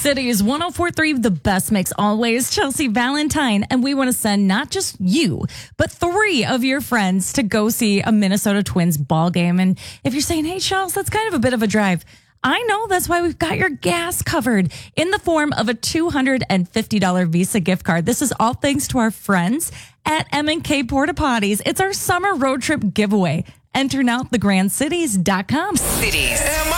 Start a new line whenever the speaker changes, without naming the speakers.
Cities 104.3, the best mix always. Chelsea Valentine. And we want to send not just you, but 3 of your friends to go see a Minnesota Twins ball game. And if you're saying, hey, Chels, that's kind of a bit of a drive. I know, that's why we've got your gas covered in the form of a $250 Visa gift card. This is all thanks to our friends at M&K Porta Potties. It's our summer road trip giveaway. Enter now at thegrandcities.com.
Cities.